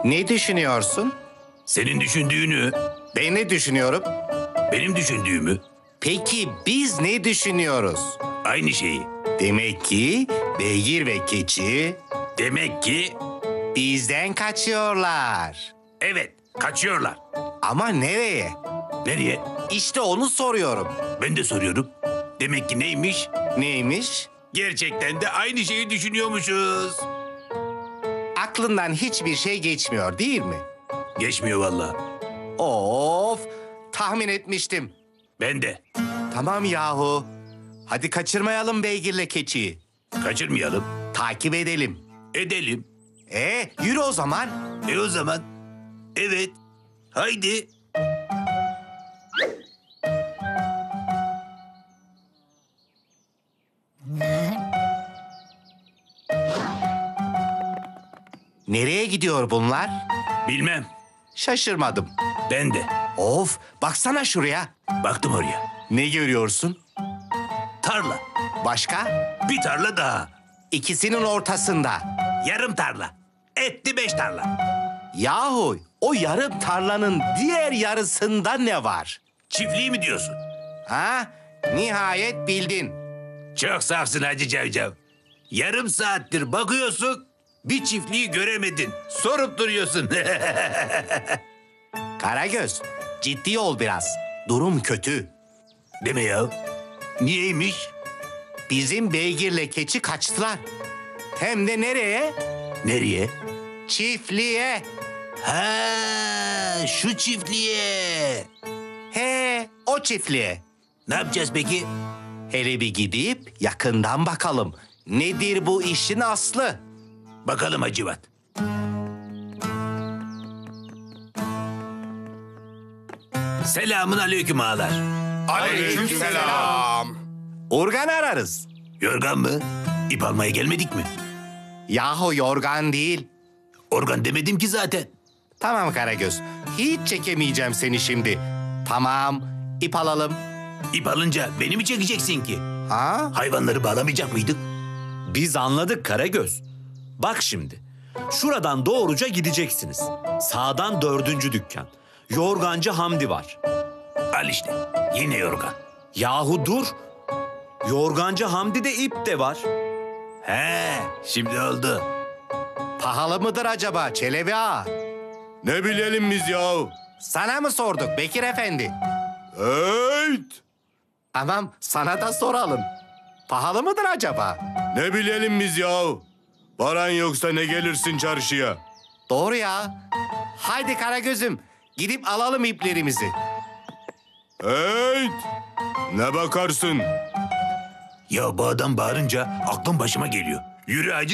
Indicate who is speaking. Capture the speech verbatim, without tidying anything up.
Speaker 1: Ne düşünüyorsun?
Speaker 2: Senin düşündüğünü,
Speaker 1: Ben ne düşünüyorum?
Speaker 2: benim düşündüğümü,
Speaker 1: Peki biz ne düşünüyoruz?
Speaker 2: aynı şeyi.
Speaker 1: Demek ki beygir ve keçi
Speaker 2: Demek ki
Speaker 1: bizden kaçıyorlar.
Speaker 2: evet, kaçıyorlar.
Speaker 1: Ama nereye?
Speaker 2: Nereye?
Speaker 1: İşte onu soruyorum.
Speaker 2: Ben de soruyorum. Demek ki neymiş?
Speaker 1: Neymiş?
Speaker 2: Gerçekten de aynı şeyi düşünüyormuşuz.
Speaker 1: Aklından hiçbir şey geçmiyor değil mi?
Speaker 2: Geçmiyor vallahi.
Speaker 1: Of, tahmin etmiştim.
Speaker 2: Ben de.
Speaker 1: Tamam yahu. Hadi kaçırmayalım beygirle keçiyi.
Speaker 2: Kaçırmayalım.
Speaker 1: Takip edelim.
Speaker 2: Edelim.
Speaker 1: E yürü o zaman.
Speaker 2: E o zaman. Evet. Haydi.
Speaker 1: Nereye gidiyor bunlar?
Speaker 2: Bilmem.
Speaker 1: Şaşırmadım.
Speaker 2: Ben de.
Speaker 1: Of, baksana şuraya.
Speaker 2: Baktım oraya.
Speaker 1: Ne görüyorsun?
Speaker 2: Tarla.
Speaker 1: Başka?
Speaker 2: Bir tarla daha.
Speaker 1: İkisinin ortasında.
Speaker 2: Yarım tarla. Etti beş tarla.
Speaker 1: Yahu, o yarım tarlanın diğer yarısında ne var?
Speaker 2: Çiftliği mi diyorsun?
Speaker 1: Ha? Nihayet bildin.
Speaker 2: Çok safsın Hacı Cavcav. Yarım saattir bakıyorsun, bir çiftliği göremedin. Sorup duruyorsun.
Speaker 1: Karagöz, ciddi ol biraz. Durum kötü.
Speaker 2: Deme ya. Niyeymiş?
Speaker 1: Bizim beygirle keçi kaçtılar. Hem de nereye?
Speaker 2: Nereye?
Speaker 1: Çiftliğe.
Speaker 2: Ha, şu çiftliğe.
Speaker 1: He, o çiftliğe.
Speaker 2: Ne yapacağız peki?
Speaker 1: Hele bir gidip yakından bakalım. Nedir bu işin aslı?
Speaker 2: Bakalım Hacivat. Selamun aleyküm ağalar.
Speaker 1: Aleykümselam. Organ ararız.
Speaker 2: Yorgan mı? İp almaya gelmedik mi?
Speaker 1: Yahu yorgan değil.
Speaker 2: Organ demedim ki zaten.
Speaker 1: Tamam Karagöz, hiç çekemeyeceğim seni şimdi. Tamam, ip alalım.
Speaker 2: İp alınca beni mi çekeceksin ki?
Speaker 1: Ha?
Speaker 2: Hayvanları bağlamayacak mıydık?
Speaker 3: Biz anladık Karagöz. Bak şimdi. Şuradan doğruca gideceksiniz. Sağdan dördüncü dükkan. Yorgancı Hamdi var.
Speaker 2: Al işte. Yine yorgan.
Speaker 3: Yahu dur. Yorgancı Hamdi'de ip de var.
Speaker 2: He, şimdi oldu.
Speaker 1: Pahalı mıdır acaba Çelebi ağa?
Speaker 4: Ne bilelim biz ya?
Speaker 1: Sana mı sorduk Bekir Efendi?
Speaker 4: Evet.
Speaker 1: Tamam, sana da soralım. Pahalı mıdır acaba?
Speaker 4: Ne bilelim biz ya? Paran yoksa ne gelirsin çarşıya?
Speaker 1: Doğru ya. Haydi Karagöz'üm, gidip alalım iplerimizi.
Speaker 4: Evet. Ne bakarsın?
Speaker 2: Ya bu adam bağırınca aklım başıma geliyor. Yürü Hacı